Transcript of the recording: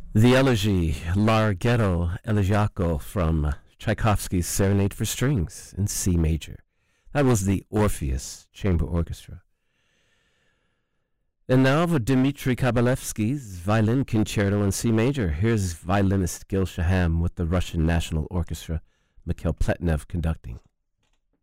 The elegy Larghetto Elegiaco from Tchaikovsky's Serenade for Strings in C major. That was the Orpheus Chamber Orchestra. And now for Dmitri Kabalevsky's Violin Concerto in C major. Here's violinist Gil Shaham with the Russian National Orchestra, Mikhail Pletnev conducting.